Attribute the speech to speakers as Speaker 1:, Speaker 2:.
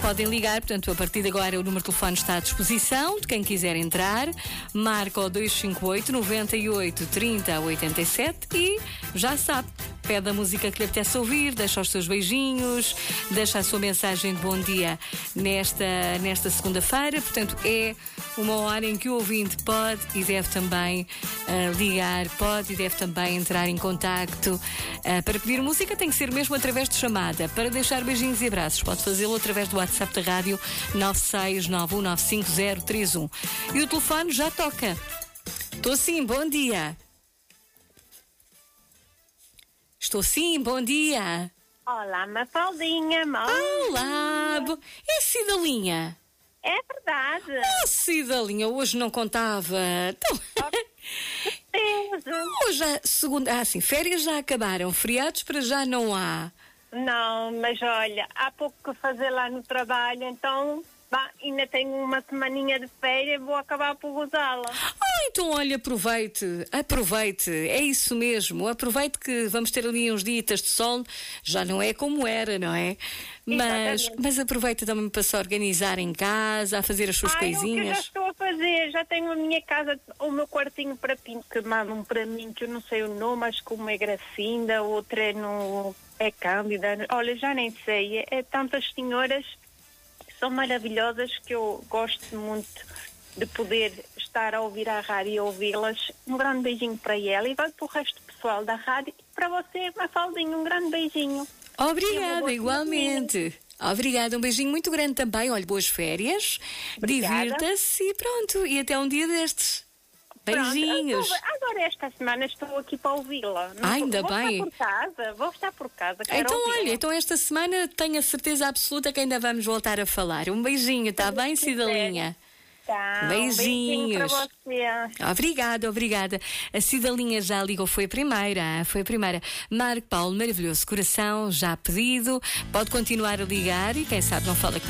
Speaker 1: Podem ligar, portanto, a partir de agora o número de telefone está à disposição de quem quiser entrar. Marca o 258 98 30 87 e já sabe. Pede a música que lhe apetece ouvir, deixa os seus beijinhos, deixa a sua mensagem de bom dia nesta segunda-feira. Portanto, é uma hora em que o ouvinte pode e deve também ligar, pode e deve também entrar em contacto. Para pedir música tem que ser mesmo através de chamada. Para deixar beijinhos e abraços, pode fazê-lo através do WhatsApp da rádio 969195031. E o telefone já toca. Estou sim, bom dia. Estou sim, bom dia.
Speaker 2: Olá, Mafaldinha, mãe.
Speaker 1: Olá, é Cidalinha.
Speaker 2: É verdade.
Speaker 1: Oh, Cidalinha, hoje não contava. Então, hoje a segunda... sim, férias já acabaram, feriados para já não há.
Speaker 2: Não, mas olha, há pouco que fazer lá no trabalho, então ainda tenho uma semaninha de férias, vou acabar por usá-la.
Speaker 1: Então olha, aproveite, é isso mesmo, aproveite que vamos ter ali uns dias de sol, já não é como era, não é? Mas aproveita também para se organizar em casa, a fazer as suas coisinhas.
Speaker 2: Eu já estou a fazer, já tenho a minha casa, o meu quartinho para pinto, que mandam para mim, que eu não sei o nome, acho que uma é Gracinda, outra é Cândida, olha, já nem sei, é tantas senhoras que são maravilhosas que eu gosto muito de poder estar a ouvir a rádio e ouvi-las. Um grande beijinho para ela e vai para o resto do pessoal da rádio e para você, Mafaldinha, um grande beijinho.
Speaker 1: Obrigada, igualmente. Obrigada, um beijinho muito grande também. Olha, boas férias, divirta-se e pronto, e até um dia destes. Beijinhos.
Speaker 2: Pronto, agora esta semana estou aqui para ouvi-la.
Speaker 1: Ainda bem.
Speaker 2: Vou estar por casa.
Speaker 1: Então olha, então esta semana tenho a certeza absoluta que ainda vamos voltar a falar. Um beijinho, está bem, Cidalinha?
Speaker 2: Tá,
Speaker 1: beijinhos.
Speaker 2: Um para você.
Speaker 1: Obrigada. A Cidalinha já ligou, foi a primeira. Marco Paulo, maravilhoso coração, já pedido. Pode continuar a ligar e quem sabe não fala comigo.